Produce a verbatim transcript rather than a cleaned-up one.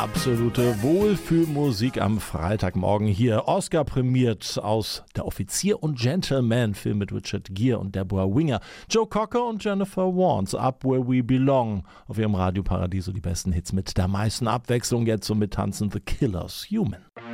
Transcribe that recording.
Absolute Wohlfühlmusik am Freitagmorgen hier. Oscar prämiert aus Der Offizier und Gentleman, Film mit Richard Gere und Deborah Winger. Joe Cocker und Jennifer Warnes, Up Where We Belong. Auf ihrem Radioparadies so die besten Hits mit der meisten Abwechslung. Jetzt so mit Tanzen The Killers, Human.